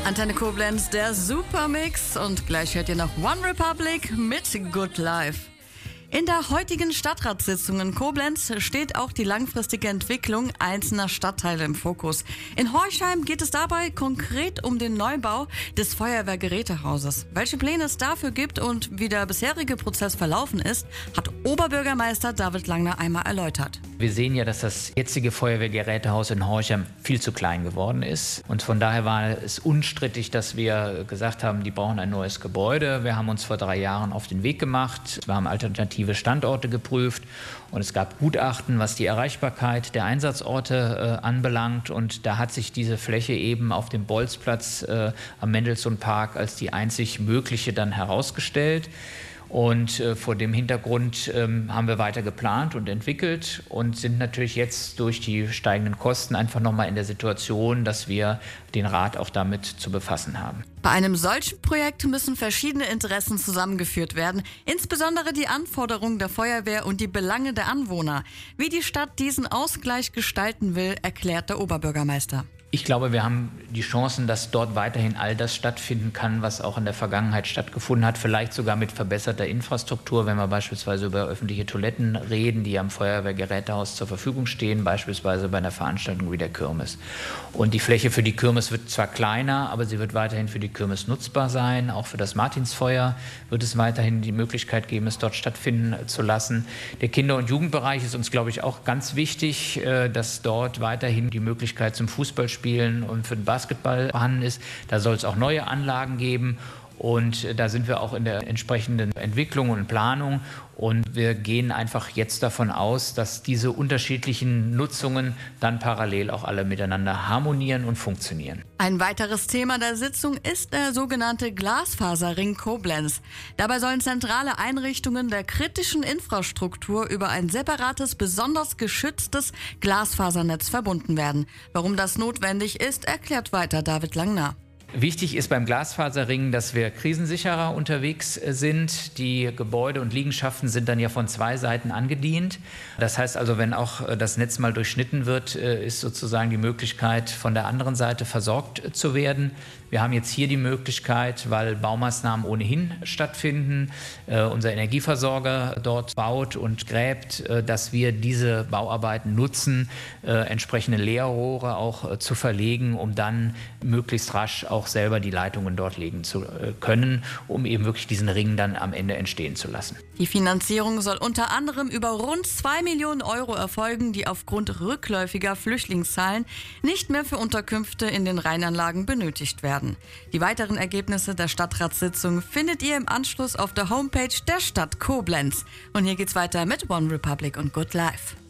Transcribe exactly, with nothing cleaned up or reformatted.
Antenne Koblenz, der Supermix, und gleich hört ihr noch One Republic mit Good Life. In der heutigen Stadtratssitzung in Koblenz steht auch die langfristige Entwicklung einzelner Stadtteile im Fokus. In Horchheim geht es dabei konkret um den Neubau des Feuerwehrgerätehauses. Welche Pläne es dafür gibt und wie der bisherige Prozess verlaufen ist, hat Oberbürgermeister David Langner einmal erläutert. Wir sehen ja, dass das jetzige Feuerwehrgerätehaus in Horchheim viel zu klein geworden ist. Und von daher war es unstrittig, dass wir gesagt haben, die brauchen ein neues Gebäude. Wir haben uns vor drei Jahren auf den Weg gemacht. Wir haben alternative Standorte geprüft. Und es gab Gutachten, was die Erreichbarkeit der Einsatzorte äh, anbelangt. Und da hat sich diese Fläche eben auf dem Bolzplatz äh, am Mendelssohn-Park als die einzig mögliche dann herausgestellt. Und äh, vor dem Hintergrund ähm, haben wir weiter geplant und entwickelt und sind natürlich jetzt durch die steigenden Kosten einfach nochmal in der Situation, dass wir den Rat auch damit zu befassen haben. Bei einem solchen Projekt müssen verschiedene Interessen zusammengeführt werden, insbesondere die Anforderungen der Feuerwehr und die Belange der Anwohner. Wie die Stadt diesen Ausgleich gestalten will, erklärt der Oberbürgermeister. Ich glaube, wir haben die Chancen, dass dort weiterhin all das stattfinden kann, was auch in der Vergangenheit stattgefunden hat. Vielleicht sogar mit verbesserter Infrastruktur, wenn wir beispielsweise über öffentliche Toiletten reden, die am Feuerwehrgerätehaus zur Verfügung stehen, beispielsweise bei einer Veranstaltung wie der Kirmes. Und die Fläche für die Kirmes wird zwar kleiner, aber sie wird weiterhin für die Kirmes nutzbar sein. Auch für das Martinsfeuer wird es weiterhin die Möglichkeit geben, es dort stattfinden zu lassen. Der Kinder- und Jugendbereich ist uns, glaube ich, auch ganz wichtig, dass dort weiterhin die Möglichkeit zum Fußballspielen Spielen und für den Basketball vorhanden ist. Da soll es auch neue Anlagen geben und da sind wir auch in der entsprechenden Entwicklung und Planung und wir gehen einfach jetzt davon aus, dass diese unterschiedlichen Nutzungen dann parallel auch alle miteinander harmonieren und funktionieren. Ein weiteres Thema der Sitzung ist der sogenannte Glasfaserring Koblenz. Dabei sollen zentrale Einrichtungen der kritischen Infrastruktur über ein separates, besonders geschütztes Glasfasernetz verbunden werden. Warum das notwendig ist, erklärt weiter David Langner. Wichtig ist beim Glasfaserring, dass wir krisensicherer unterwegs sind. Die Gebäude und Liegenschaften sind dann ja von zwei Seiten angedient. Das heißt also, wenn auch das Netz mal durchschnitten wird, ist sozusagen die Möglichkeit, von der anderen Seite versorgt zu werden. Wir haben jetzt hier die Möglichkeit, weil Baumaßnahmen ohnehin stattfinden, äh, unser Energieversorger dort baut und gräbt, äh, dass wir diese Bauarbeiten nutzen, äh, entsprechende Leerrohre auch äh, zu verlegen, um dann möglichst rasch auch selber die Leitungen dort legen zu äh, können, um eben wirklich diesen Ring dann am Ende entstehen zu lassen. Die Finanzierung soll unter anderem über rund zwei Millionen Euro erfolgen, die aufgrund rückläufiger Flüchtlingszahlen nicht mehr für Unterkünfte in den Rheinanlagen benötigt werden. Die weiteren Ergebnisse der Stadtratssitzung findet ihr im Anschluss auf der Homepage der Stadt Koblenz. Und hier geht's weiter mit One Republic und Good Life.